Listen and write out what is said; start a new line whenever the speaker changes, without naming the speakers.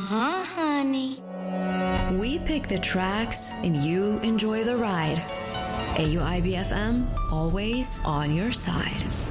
Uh-huh, honey.
We pick the tracks and you enjoy the ride. AUIBFM, always on your side.